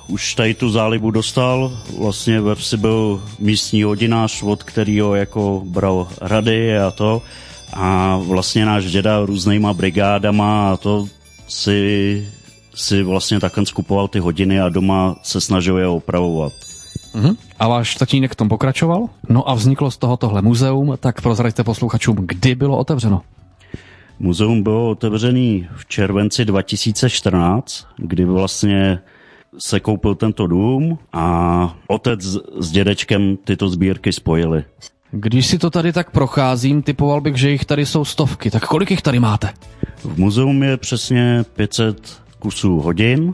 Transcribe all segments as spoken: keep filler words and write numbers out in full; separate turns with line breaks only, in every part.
už tady tu zálibu dostal. Vlastně ve vsi byl místní hodinář, od kterého jako bral rady a to. A vlastně náš děda různýma brigádama a to si, si vlastně takhle skupoval ty hodiny a doma se snažil je opravovat.
Uhum. A váš tatínek v tom pokračoval? No a vzniklo z toho tohle muzeum, tak prozraďte posluchačům, kdy bylo otevřeno?
Muzeum bylo otevřený v červenci dva tisíce čtrnáct, kdy vlastně se koupil tento dům a otec s dědečkem tyto sbírky spojili.
Když si to tady tak procházím, typoval bych, že jich tady jsou stovky. Tak kolik jich tady máte?
V muzeum je přesně pět set kusů hodin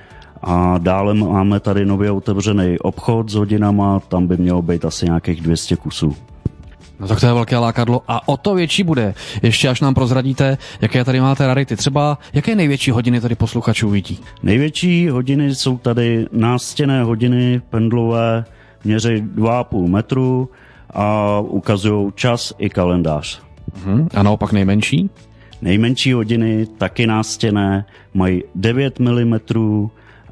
a dále máme tady nově otevřený obchod s hodinama, tam by mělo být asi nějakých dvě stě kusů.
No tak to je velké lákadlo a o to větší bude. Ještě až nám prozradíte, jaké tady máte rarity. Třeba jaké největší hodiny tady posluchačů vidí?
Největší hodiny jsou tady nástěnné hodiny pendlové, měří dva a půl metru a ukazují čas i kalendář.
Uhum. A naopak nejmenší?
Nejmenší hodiny, taky nástěnné, mají devět milimetrů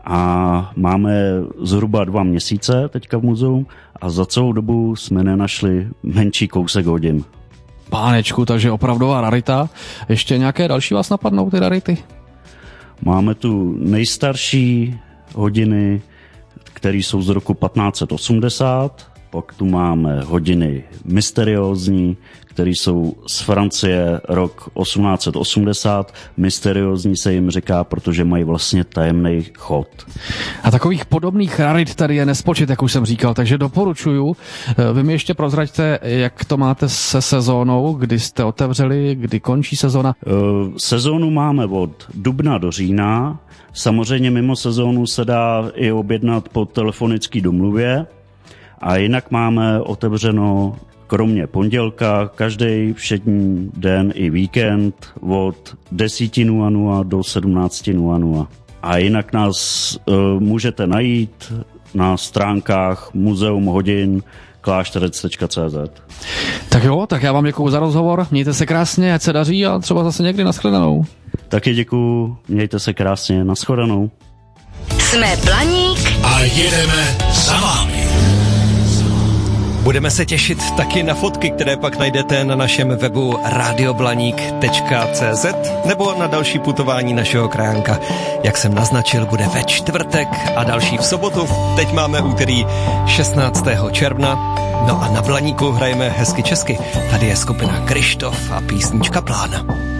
a máme zhruba dva měsíce teďka v muzeu a za celou dobu jsme nenašli menší kousek hodin.
Pánečku, takže opravdová rarita. Ještě nějaké další vás napadnou ty rarity?
Máme tu nejstarší hodiny, které jsou z roku patnáct set osmdesát, pak tu máme hodiny mysteriózní, které jsou z Francie rok osmnáct set osmdesát. Mysteriózní se jim říká, protože mají vlastně tajemný chod.
A takových podobných rarit tady je nespočet, jak už jsem říkal, takže doporučuju. Vy mi ještě prozraďte, jak to máte se sezónou, kdy jste otevřeli, kdy končí sezóna?
Sezónu máme od dubna do října. Samozřejmě mimo sezónu se dá i objednat po telefonické domluvě. A jinak máme otevřeno kromě pondělka každý všední den i víkend od deset nula nula do sedmnáct nula nula. A jinak nás uh, můžete najít na stránkách muzeum hodin klášterec tečka cé zet.
Tak jo, tak já vám děkuju za rozhovor, mějte se krásně, ať se daří a třeba zase někdy nashledanou.
Taky děkuju, mějte se krásně, nashledanou.
Jsme Blaník
a jedeme za vámi.
Budeme se těšit taky na fotky, které pak najdete na našem webu radioblaník tečka cé zet nebo na další putování našeho krajánka. Jak jsem naznačil, bude ve čtvrtek a další v sobotu. Teď máme úterý šestnáctého června. No a na Blaníku hrajeme hezky česky. Tady je skupina Krištof a písnička Plána.